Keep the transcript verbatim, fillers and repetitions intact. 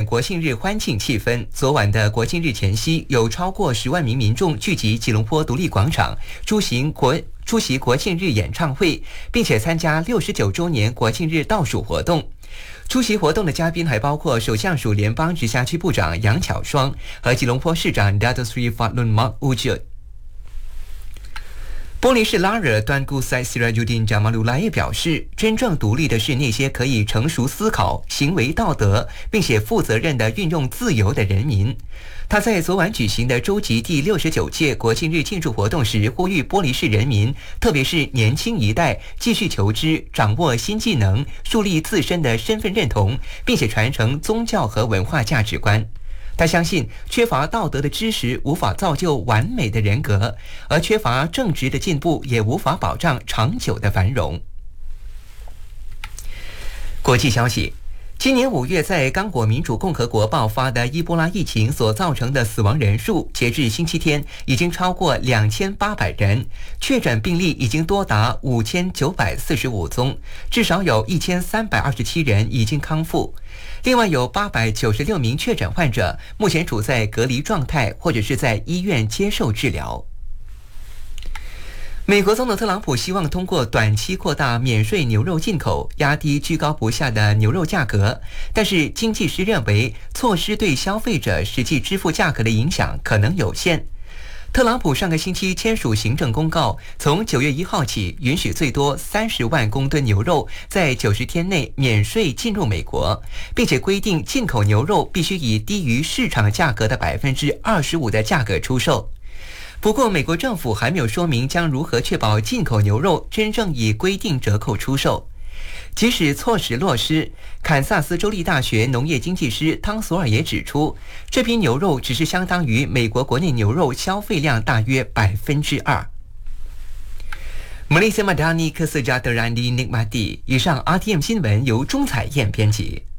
国庆日欢庆气氛，昨晚的国庆日前夕，有超过十万名民众聚集吉隆坡独立广场，出行国出席国庆日演唱会，并且参加六十九周年国庆日倒数活动。出席活动的嘉宾还包括首相署联邦直辖区部长杨巧双和吉隆坡市长 Dato Sri Fadlun Mak Wujud。波利士拉尔端固塞西拉尤丁加马鲁拉也表示，真正独立的是那些可以成熟思考、行为道德，并且负责任地运用自由的人民。他在昨晚举行的洲际第六十九届国庆日庆祝活动时，呼吁波利士人民，特别是年轻一代，继续求知、掌握新技能，树立自身的身份认同，并且传承宗教和文化价值观。他相信，缺乏道德的知识无法造就完美的人格，而缺乏正直的进步也无法保障长久的繁荣。国际消息，今年五月在刚果民主共和国爆发的伊波拉疫情所造成的死亡人数，截至星期天已经超过两千八百人，确诊病例已经多达五千九百四十五宗，至少有一千三百二十七人已经康复。另外有八百九十六名确诊患者目前处在隔离状态，或者是在医院接受治疗。美国总统特朗普希望通过短期扩大免税牛肉进口，压低居高不下的牛肉价格，但是经济师认为措施对消费者实际支付价格的影响可能有限。特朗普上个星期签署行政公告，从九月一号起，允许最多三十万公吨牛肉在九十天内免税进入美国，并且规定进口牛肉必须以低于市场价格的百分之二十五的价格出售。不过，美国政府还没有说明将如何确保进口牛肉真正以规定折扣出售。即使措施落实，堪萨斯州立大学农业经济师汤索尔也指出，这批牛肉只是相当于美国国内牛肉消费量大约百分之二。Malaysia Madani Kesejahteraan Dinikmati。以上 R T M 新闻由钟彩燕编辑。